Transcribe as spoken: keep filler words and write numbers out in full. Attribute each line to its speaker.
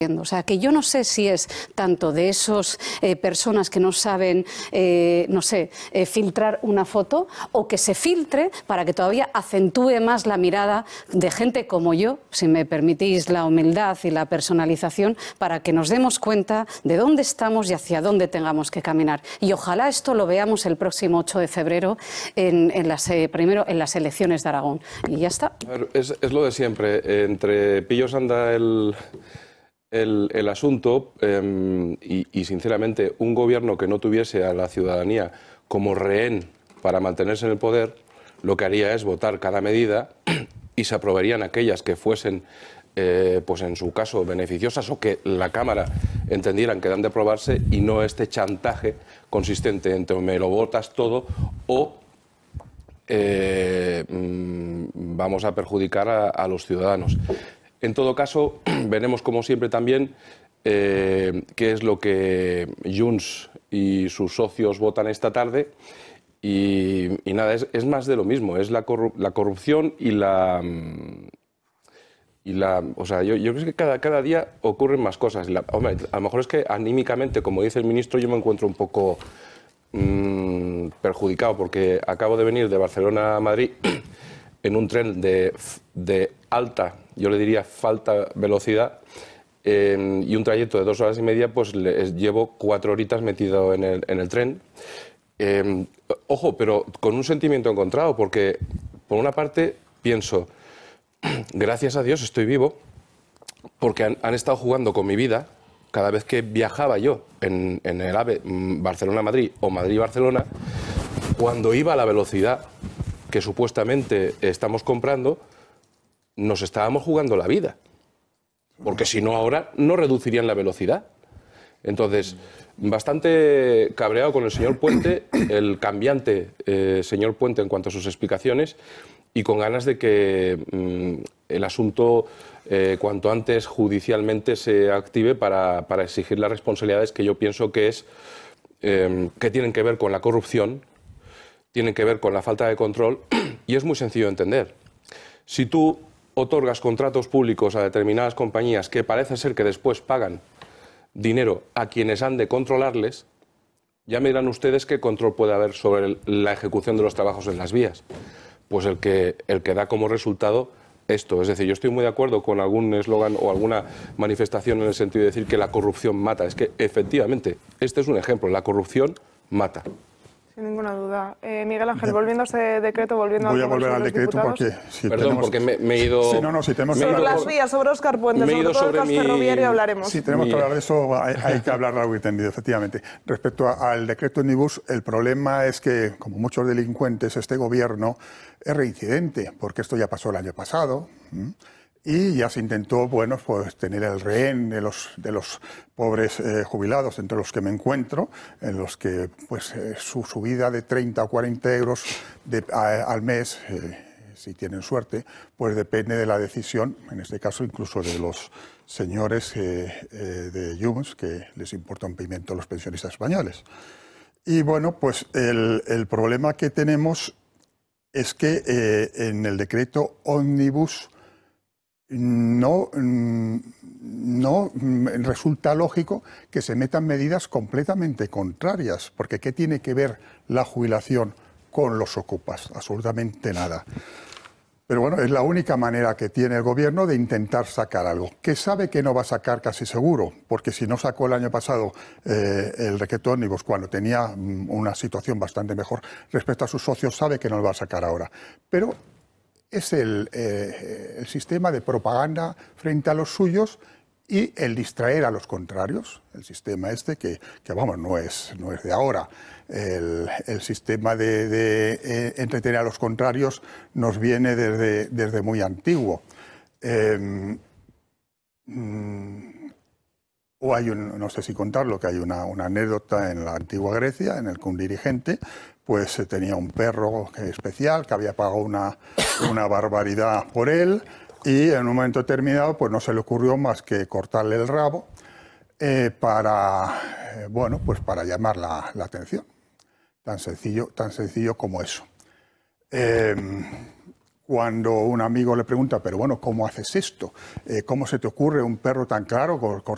Speaker 1: O sea, que yo no sé si es tanto de esas eh, personas que no saben, eh, no sé, eh, filtrar una foto, o que se filtre para que todavía acentúe más la mirada de gente como yo, si me permitís la humildad y la personalización, para que nos demos cuenta de dónde estamos y hacia dónde tengamos que caminar. Y ojalá esto lo veamos el próximo ocho de febrero en, en, las, eh, primero en las elecciones de Aragón. Y ya está.
Speaker 2: A ver, es, es lo de siempre. Entre pillos anda el... El, el asunto eh, y, y, sinceramente, un gobierno que no tuviese a la ciudadanía como rehén para mantenerse en el poder, lo que haría es votar cada medida y se aprobarían aquellas que fuesen, eh, pues en su caso, beneficiosas o que la Cámara entendieran que dan de aprobarse, y no este chantaje consistente entre me lo votas todo o eh, vamos a perjudicar a, a los ciudadanos. En todo caso, veremos como siempre también eh, qué es lo que Junts y sus socios votan esta tarde. Y, y nada, es, es más de lo mismo, es la, corru la corrupción y la... Y la o sea, yo, yo creo que cada, cada día ocurren más cosas. La, hombre, a lo mejor es que anímicamente, como dice el ministro, yo me encuentro un poco mmm, perjudicado, porque acabo de venir de Barcelona a Madrid en un tren de, de alta, yo le diría falta velocidad, eh, y un trayecto de dos horas y media, pues les llevo cuatro horitas metido en el, en el tren. Eh, ojo, pero con un sentimiento encontrado, porque por una parte pienso, gracias a Dios estoy vivo, porque han, han estado jugando con mi vida. Cada vez que viajaba yo en, en el AVE Barcelona-Madrid o Madrid-Barcelona, cuando iba a la velocidad que supuestamente estamos comprando, nos estábamos jugando la vida. Porque si no, ahora no reducirían la velocidad. Entonces, bastante cabreado con el señor Puente, el cambiante eh, señor Puente en cuanto a sus explicaciones, y con ganas de que mmm, el asunto eh, cuanto antes judicialmente se active para, para exigir las responsabilidades que yo pienso que, es, eh, que tienen que ver con la corrupción, tienen que ver con la falta de control, y es muy sencillo de entender. Si tú otorgas contratos públicos a determinadas compañías que parece ser que después pagan dinero a quienes han de controlarles, ya me dirán ustedes qué control puede haber sobre el, la ejecución de los trabajos en las vías. Pues el que, el que da como resultado esto. Es decir, yo estoy muy de acuerdo con algún eslogan o alguna manifestación en el sentido de decir que la corrupción mata. Es que, efectivamente, este es un ejemplo. La corrupción mata.
Speaker 3: Sin ninguna duda. Eh, Miguel Ángel, volviendo a ese decreto, volviendo
Speaker 4: Voy
Speaker 3: al
Speaker 4: a volver al decreto
Speaker 3: diputados.
Speaker 4: porque... Si
Speaker 2: Perdón,
Speaker 4: tenemos...
Speaker 2: porque me, me he ido...
Speaker 4: Sí, no, no, si tenemos...
Speaker 3: Sobre
Speaker 4: que
Speaker 3: las
Speaker 4: por...
Speaker 3: vías, sobre Óscar Puente,
Speaker 2: me he
Speaker 3: sobre
Speaker 2: ido
Speaker 3: todo
Speaker 2: sobre
Speaker 3: el caso
Speaker 2: mi...
Speaker 3: ferroviario hablaremos.
Speaker 4: Sí, tenemos
Speaker 2: mi...
Speaker 4: que hablar de eso, hay, hay que hablar largo y tendido, efectivamente. Respecto a, al decreto Omnibus, el problema es que, como muchos delincuentes, este gobierno es reincidente, porque esto ya pasó el año pasado, ¿m? Y ya se intentó, bueno, pues tener el rehén de los, de los pobres eh, jubilados, entre los que me encuentro, en los que pues eh, su subida de treinta o cuarenta euros de, a, al mes, eh, si tienen suerte, pues depende de la decisión, en este caso incluso de los señores eh, eh, de Junts, que les importa un pimiento a los pensionistas españoles. Y bueno, pues el, el problema que tenemos es que eh, en el decreto Omnibus No, no resulta lógico que se metan medidas completamente contrarias, porque ¿qué tiene que ver la jubilación con los ocupas? Absolutamente nada. Pero bueno, es la única manera que tiene el gobierno de intentar sacar algo, que sabe que no va a sacar casi seguro, porque si no sacó el año pasado eh, el decreto Omnibus cuando tenía una situación bastante mejor respecto a sus socios, sabe que no lo va a sacar ahora. Pero es el, eh, el sistema de propaganda frente a los suyos y el distraer a los contrarios. El sistema este, que, que vamos, no es, no es de ahora. El, el sistema de, de eh, entretener a los contrarios nos viene desde, desde muy antiguo. Eh, mm, o hay un, no sé si contarlo, que hay una, una anécdota en la antigua Grecia en el que un dirigente pues tenía un perro especial que había pagado una, una barbaridad por él, y en un momento determinado pues no se le ocurrió más que cortarle el rabo eh, para, eh, bueno, pues para llamar la, la atención. Tan sencillo, tan sencillo como eso. Eh, Cuando un amigo le pregunta, pero bueno, ¿cómo haces esto? Eh, ¿Cómo se te ocurre un perro tan claro cortar